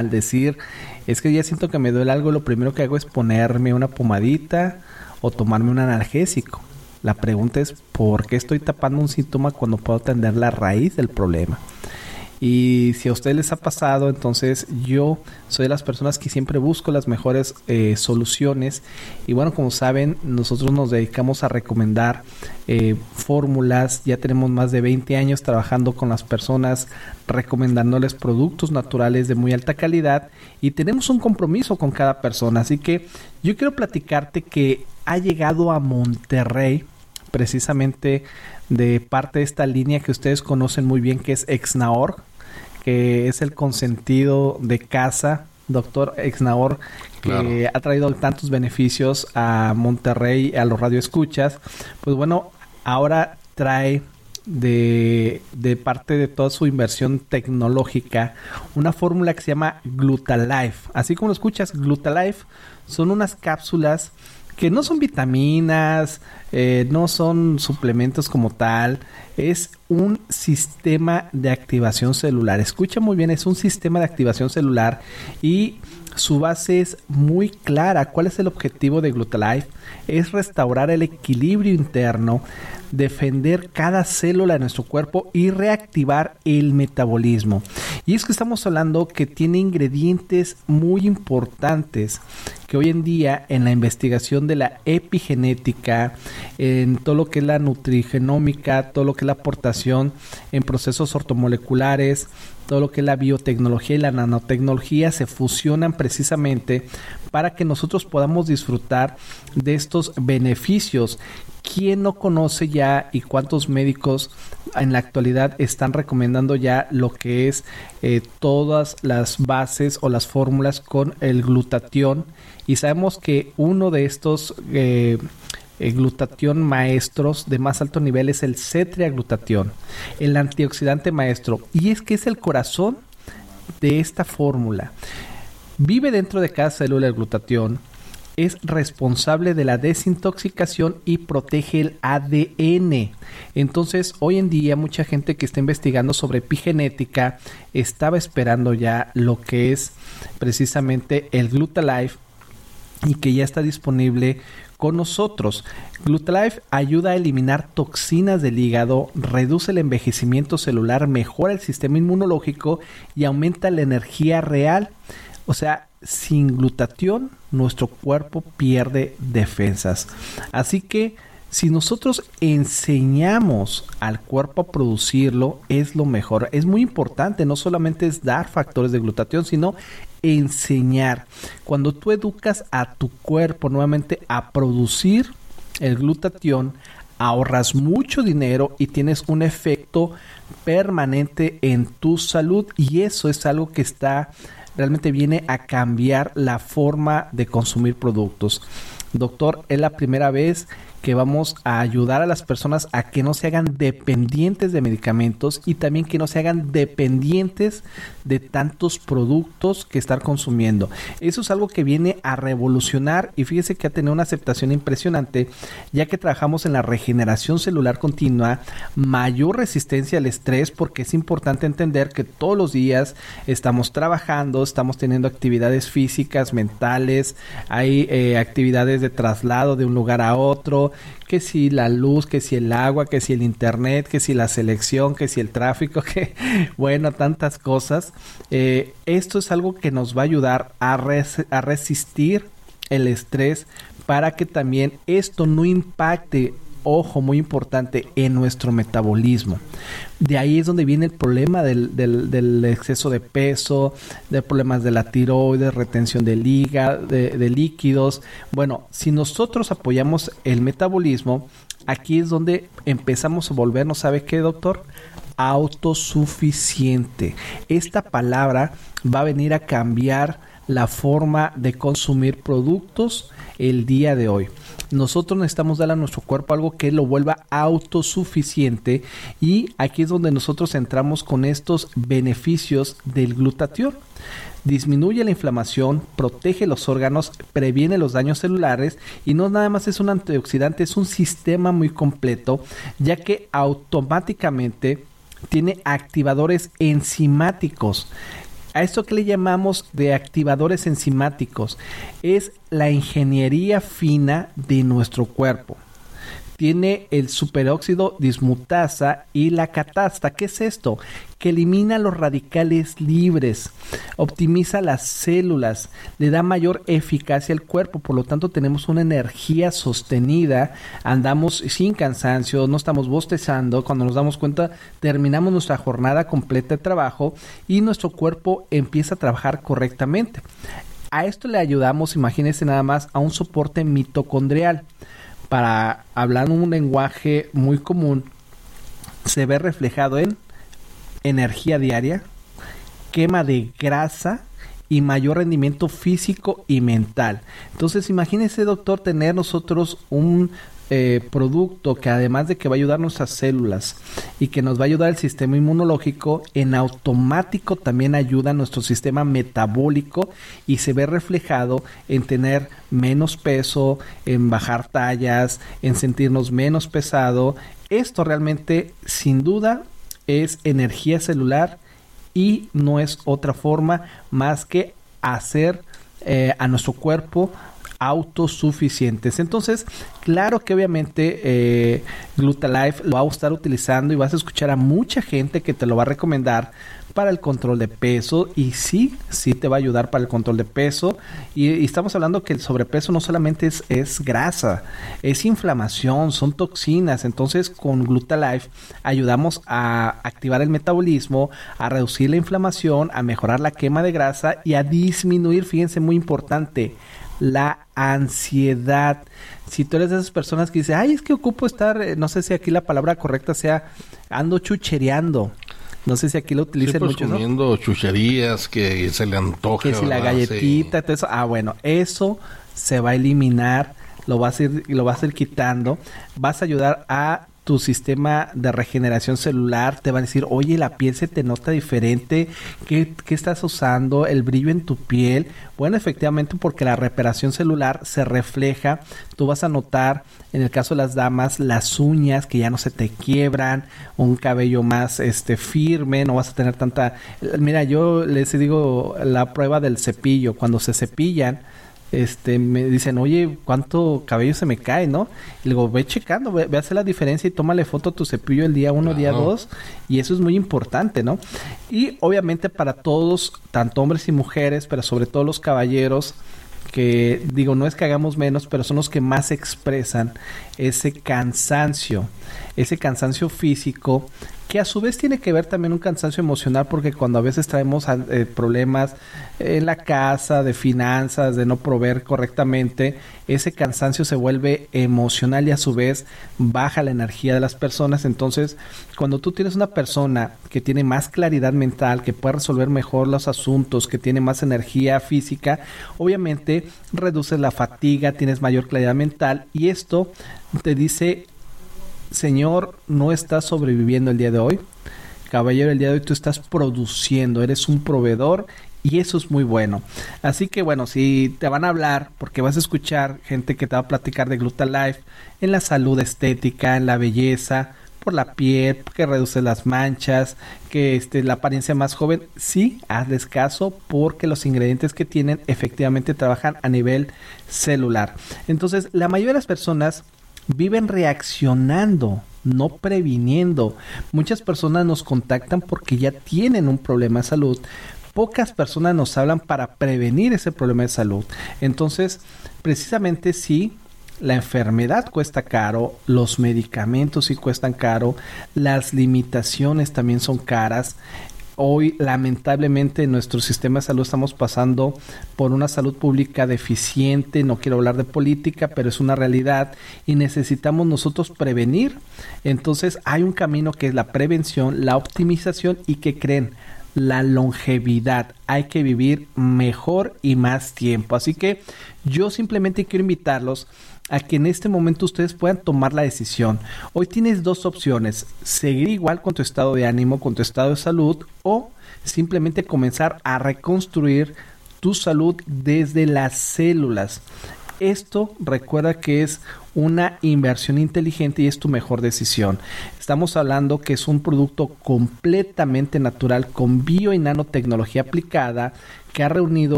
Al decir, es que ya siento que me duele algo, lo primero que hago es ponerme una pomadita o tomarme un analgésico. La pregunta es, ¿por qué estoy tapando un síntoma cuando puedo atender la raíz del problema? Y si a ustedes les ha pasado, entonces yo soy de las personas que siempre busco las mejores soluciones. Y bueno, como saben, nosotros nos dedicamos a recomendar fórmulas. Ya tenemos más de 20 años trabajando con las personas, recomendándoles productos naturales de muy alta calidad. Y tenemos un compromiso con cada persona. Así que yo quiero platicarte que ha llegado a Monterrey, precisamente de parte de esta línea que ustedes conocen muy bien, que es Exnaor, que es el consentido de casa, doctor Exnaor, que claro, ha traído tantos beneficios a Monterrey, a los radioescuchas. Pues bueno, ahora trae de parte de toda su inversión tecnológica una fórmula que se llama Glutalife. Así como lo escuchas, Glutalife son unas cápsulas que no son vitaminas, no son suplementos como tal, es un sistema de activación celular. Escucha muy bien, es un sistema de activación celular y su base es muy clara. ¿Cuál es el objetivo de Glutalife? Es restaurar el equilibrio interno, defender cada célula de nuestro cuerpo y reactivar el metabolismo. Y es que estamos hablando que tiene ingredientes muy importantes que hoy en día en la investigación de la epigenética, en todo lo que es la nutrigenómica, todo lo que es la aportación en procesos ortomoleculares, todo lo que es la biotecnología y la nanotecnología se fusionan precisamente para que nosotros podamos disfrutar de estos beneficios. ¿Quién no conoce ya y cuántos médicos en la actualidad están recomendando ya lo que es todas las bases o las fórmulas con el glutatión? Y sabemos que uno de estos glutatión maestros de más alto nivel es el cetriaglutatión, el antioxidante maestro, y es que es el corazón de esta fórmula. Vive dentro de cada célula el glutatión, es responsable de la desintoxicación y protege el ADN. Entonces, hoy en día mucha gente que está investigando sobre epigenética estaba esperando ya lo que es precisamente el Glutalife y que ya está disponible con nosotros. Glutalife ayuda a eliminar toxinas del hígado, reduce el envejecimiento celular, mejora el sistema inmunológico y aumenta la energía real. O sea, sin glutatión nuestro cuerpo pierde defensas. Así que si nosotros enseñamos al cuerpo a producirlo, es lo mejor. Es muy importante, no solamente es dar factores de glutatión, sino enseñar. Cuando tú educas a tu cuerpo nuevamente a producir el glutatión, ahorras mucho dinero y tienes un efecto permanente en tu salud, y eso es algo que realmente viene a cambiar la forma de consumir productos. Doctor, es la primera vez que vamos a ayudar a las personas a que no se hagan dependientes de medicamentos y también que no se hagan dependientes de tantos productos que estar consumiendo. Eso es algo que viene a revolucionar, y fíjese que ha tenido una aceptación impresionante, ya que trabajamos en la regeneración celular continua, mayor resistencia al estrés, porque es importante entender que todos los días estamos trabajando, estamos teniendo actividades físicas, mentales, hay actividades de traslado de un lugar a otro, que si la luz, que si el agua, que si el internet, que si la selección, que si el tráfico, que bueno, tantas cosas. Esto es algo que nos va a ayudar a resistir el estrés para que también esto no impacte, ojo, muy importante, en nuestro metabolismo. De ahí es donde viene el problema del exceso de peso, de problemas de la tiroides, retención del hígado, de líquidos. Bueno, si nosotros apoyamos el metabolismo, aquí es donde empezamos a volvernos, ¿sabe qué, doctor? Autosuficiente. Esta palabra va a venir a cambiar la forma de consumir productos el día de hoy. Nosotros necesitamos darle a nuestro cuerpo algo que lo vuelva autosuficiente, y aquí es donde nosotros entramos con estos beneficios del glutatión. Disminuye la inflamación, protege los órganos, previene los daños celulares, y no nada más es un antioxidante, es un sistema muy completo, ya que automáticamente tiene activadores enzimáticos A esto que le llamamos de activadores enzimáticos es la ingeniería fina de nuestro cuerpo. Tiene el superóxido dismutasa y la catasta. ¿Qué es esto? Que elimina los radicales libres, optimiza las células, le da mayor eficacia al cuerpo, por lo tanto tenemos una energía sostenida, andamos sin cansancio, no estamos bostezando, cuando nos damos cuenta terminamos nuestra jornada completa de trabajo y nuestro cuerpo empieza a trabajar correctamente. A esto le ayudamos, imagínense nada más, a un soporte mitocondrial. Para hablar un lenguaje muy común, se ve reflejado en energía diaria, quema de grasa y mayor rendimiento físico y mental. Entonces, imagínese, doctor, tener nosotros un producto que además de que va a ayudar nuestras células y que nos va a ayudar el sistema inmunológico, en automático también ayuda a nuestro sistema metabólico y se ve reflejado en tener menos peso, en bajar tallas, en sentirnos menos pesado. Esto realmente, sin duda, es energía celular y no es otra forma más que hacer a nuestro cuerpo autosuficientes. Entonces, claro que obviamente Glutalife lo va a estar utilizando y vas a escuchar a mucha gente que te lo va a recomendar para el control de peso y sí te va a ayudar para el control de peso y estamos hablando que el sobrepeso no solamente es grasa, es inflamación, son toxinas. Entonces con Glutalife ayudamos a activar el metabolismo, a reducir la inflamación, a mejorar la quema de grasa y a disminuir, fíjense, muy importante, la ansiedad. Si tú eres de esas personas que dicen, ay, es que ocupo estar, no sé si aquí la palabra correcta sea, ando chuchereando. No sé si aquí lo utilizan pues mucho, comiendo, ¿no? Chucherías que se le antoja. Que si la galletita, sí. Todo eso. Ah, bueno, eso se va a eliminar, lo vas a ir quitando. Vas a ayudar a tu sistema de regeneración celular. Te va a decir, oye, la piel se te nota diferente. ¿Qué estás usando? El brillo en tu piel. Bueno, efectivamente, porque la reparación celular se refleja. Tú vas a notar, en el caso de las damas, las uñas que ya no se te quiebran, un cabello más firme, no vas a tener tanta... Mira, yo les digo la prueba del cepillo. Cuando se cepillan, me dicen, oye, ¿cuánto cabello se me cae, no? Y le digo, ve checando, ve a hacer la diferencia y tómale foto a tu cepillo el día 1, claro. Día 2, y eso es muy importante, ¿no? Y obviamente para todos, tanto hombres y mujeres, pero sobre todo los caballeros, que digo, no es que hagamos menos, pero son los que más expresan ese cansancio físico, que a su vez tiene que ver también un cansancio emocional, porque cuando a veces traemos problemas en la casa, de finanzas, de no proveer correctamente, ese cansancio se vuelve emocional y a su vez baja la energía de las personas. Entonces, cuando tú tienes una persona que tiene más claridad mental, que puede resolver mejor los asuntos, que tiene más energía física, obviamente reduces la fatiga, tienes mayor claridad mental y esto te dice: señor, no estás sobreviviendo el día de hoy. Caballero, el día de hoy tú estás produciendo, eres un proveedor y eso es muy bueno. Así que bueno, si te van a hablar, porque vas a escuchar gente que te va a platicar de Glutalife en la salud estética, en la belleza, por la piel, que reduce las manchas, que la apariencia más joven, sí, hazles caso porque los ingredientes que tienen efectivamente trabajan a nivel celular. Entonces, la mayoría de las personas viven reaccionando, no previniendo. Muchas personas nos contactan porque ya tienen un problema de salud. Pocas personas nos hablan para prevenir ese problema de salud. Entonces, precisamente sí, la enfermedad cuesta caro, los medicamentos sí cuestan caro, las limitaciones también son caras. Hoy, lamentablemente, en nuestro sistema de salud estamos pasando por una salud pública deficiente. No quiero hablar de política, pero es una realidad y necesitamos nosotros prevenir. Entonces, hay un camino que es la prevención, la optimización y ¿qué creen? La longevidad. Hay que vivir mejor y más tiempo. Así que yo simplemente quiero invitarlos a que en este momento ustedes puedan tomar la decisión. Hoy tienes dos opciones: seguir igual con tu estado de ánimo, con tu estado de salud, o simplemente comenzar a reconstruir tu salud desde las células. esto recuerda que es una inversión inteligente y es tu mejor decisión. Estamos hablando que es un producto completamente natural con bio y nanotecnología aplicada que ha reunido